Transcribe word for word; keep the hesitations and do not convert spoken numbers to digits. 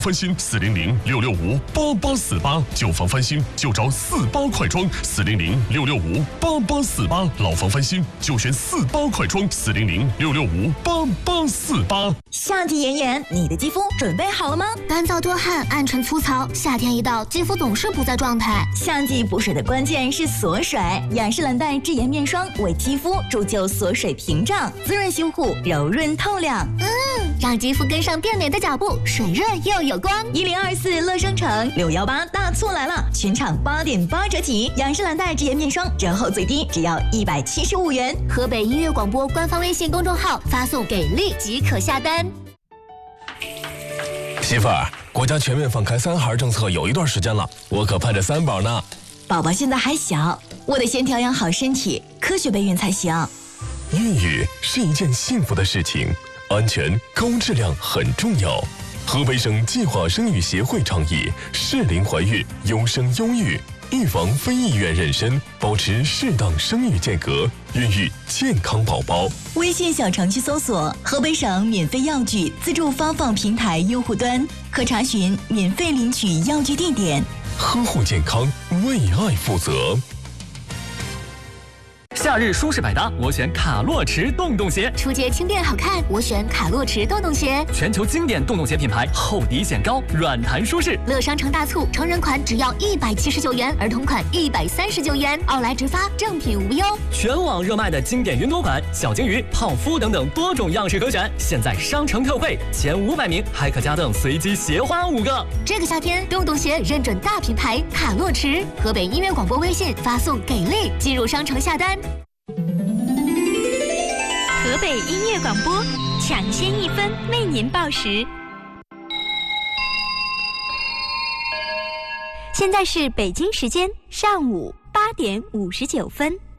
翻新四零零六六五八八四八，旧房翻新就找四八快装，四零零六六五八八四八，老房翻新就选四八快装，四零零六六五八八四八。 夏季炎炎，你的肌肤准备好了吗？ 干燥多汗，暗沉粗糙，夏天一到，肌肤总是不在状态。 夏季补水的关键是锁水，雅诗兰黛智颜面霜为肌肤铸就锁水屏障，滋润修护，柔润透亮。 嗯，让肌肤跟上变美的脚步，水润又有光。 一零二四乐商城六幺八大促来了，全场八点八折起，雅诗兰黛智颜面霜折后最低只要一百七十五元。 河北音乐广播官方微信公众号发送给力即可下单。 媳妇儿，国家全面放开三孩政策有一段时间了，我可盼着三宝呢。 宝宝现在还小，我得先调养好身体，科学备孕才行。 孕育是一件幸福的事情，安全高质量很重要。河北省计划生育协会倡议适龄怀孕，优生优育，预防非意愿妊娠，保持适当生育间隔，孕育健康宝宝。 微信小程序搜索河北省免费药具自助发放平台用户端，可查询免费领取药具地点。 呵护健康，为爱负责。 夏日舒适百搭，我选卡洛驰洞洞鞋。 出街轻便好看，我选卡洛驰洞洞鞋。 全球经典洞洞鞋品牌，厚底显高，软弹舒适。 乐商城大促，成人款只要一百七十九元，儿童款一百三十九元，奥莱直发，正品无忧。 全网热卖的经典云朵款、小鲸鱼、泡芙等等多种样式可选，现在商城特惠，前五百名还可加赠随机鞋花五个。 这个夏天，洞洞鞋认准大品牌卡洛驰。河北音乐广播微信发送给力，进入商城下单。 河北音乐广播，抢先一分为您报时。现在是北京时间上午八点五十九分。